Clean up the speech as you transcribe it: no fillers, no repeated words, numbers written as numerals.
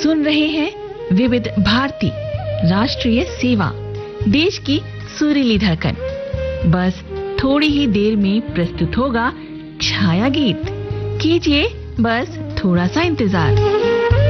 सुन रहे हैं विविध भारती राष्ट्रीय सेवा, देश की सुरीली धड़कन। बस थोड़ी ही देर में प्रस्तुत होगा छाया गीत। कीजिए बस थोड़ा सा इंतजार।